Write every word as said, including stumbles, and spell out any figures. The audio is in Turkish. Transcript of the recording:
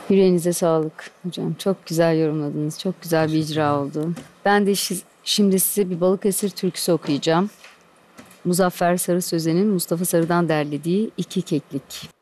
Yüreğinize sağlık hocam. Çok güzel yorumladınız. Çok güzel bir Teşekkür icra ederim. oldu. Ben de şi- şimdi size bir Balıkesir türküsü okuyacağım. Muzaffer Sarı Sözen'in Mustafa Sarı'dan derlediği İki Keklik.